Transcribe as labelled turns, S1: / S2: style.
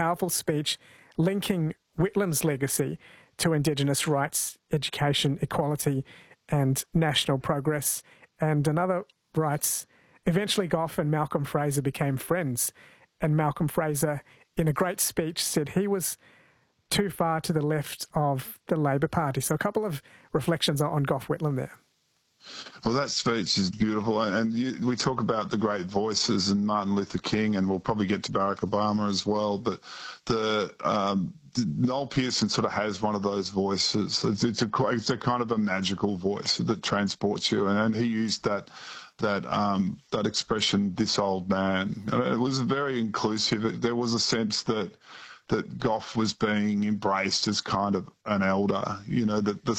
S1: powerful speech linking Whitlam's legacy to Indigenous rights, education, equality, and national progress. And another writes, eventually Gough and Malcolm Fraser became friends, and Malcolm Fraser, in a great speech, said he was too far to the left of the Labor Party. So a couple of reflections on Gough Whitlam there.
S2: Well, that speech is beautiful, and we talk about the great voices and Martin Luther King, and we'll probably get to Barack Obama as well, but Noel Pearson sort of has one of those voices. It's a kind of a magical voice that transports you, and he used that expression, "this old man." It was very inclusive. There was a sense that Gough was being embraced as kind of an elder, you know, that the